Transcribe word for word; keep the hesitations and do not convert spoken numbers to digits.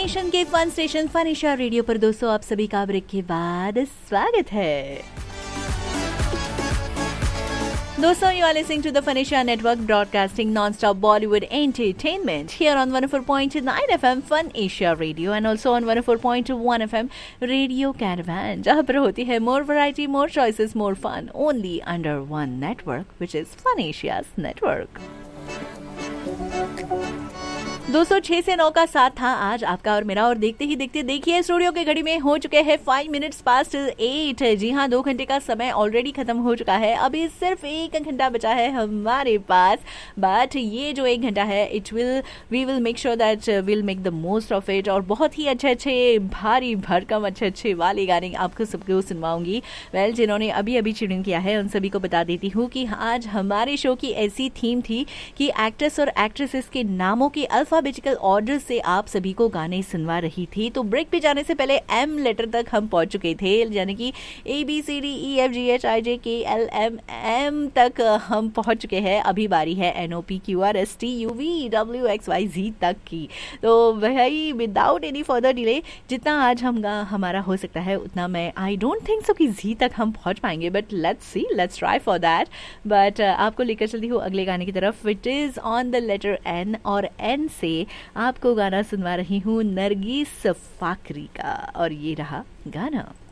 Nation के fun station फनीशा radio पर दोस्तों आप सभी का ब्रेक के बाद स्वागत है। दोस्तों, you are listening to the Fanisha Network broadcasting non-stop Bollywood entertainment here on one oh four point nine F M Fun Asia Radio and also on one oh four point one F M Radio Caravan, जहाँ पर होती है more variety, more choices, more fun, only under one network, which is Fun Asia's network. दोस्तों छह से नौ का साथ था आज आपका और मेरा, और देखते ही देखते देखिए स्टूडियो के घड़ी में हो चुके हैं फाइव मिनट्स पास्ट एट। जी हाँ, दो घंटे का समय ऑलरेडी खत्म हो चुका है, अभी सिर्फ एक घंटा बचा है हमारे पास। बट ये जो एक घंटा है it will we will make sure that will make the most of it, और बहुत ही अच्छे अच्छे भारी भरकम अच्छे अच्छे वाले गाने आपको सबको सुनवाऊंगी। वेल, जिन्होंने अभी अभी ट्यून किया है उन सभी को बता देती हूँ कि आज हमारे शो की ऐसी थीम थी कि एक्ट्रेस और एक्ट्रेसेस के नामों के अल्फाबेटिकल ऑर्डर से आप सभी को गाने सुनवा रही थी। तो ब्रेक पे जाने से पहले एम लेटर तक हम पहुंच चुके थे, यानी कि A B C D E F G H I जे के एल एम एम तक हम पहुंच चुके हैं। अभी बारी है N O P Q R S T U V W x Y जी तक की। तो भाई विदाउट एनी फर्दर डिले जितना आज हम हमारा हो सकता है उतना, मैं आई डोंट थिंक सो कि जी तक हम पहुंच पाएंगे, but let's see, let's try for that. But आपको लेकर चलती हूँ अगले गाने की तरफ, which is on the letter N, और एन से आपको गाना सुनवा रही हूँ नरगिस फाकरी का, और ये रहा गाना।